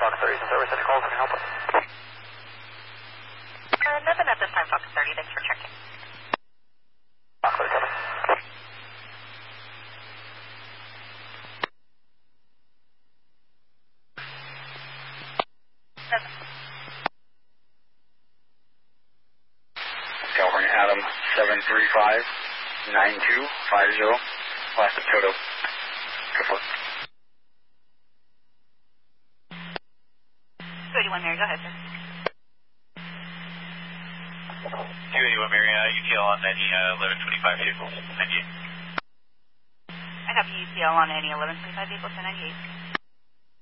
Fox 30, since over 70 calls, I can help us. Nothing at this time, Fox 30. Thanks for checking. Fox 37. California Adam 735-9250. Last of Toto. Go for it. 281 Mary, go ahead, sir. 281 Mary, UTL on any 1125 vehicles, 98. I have UTL on any 1125 vehicles, 98.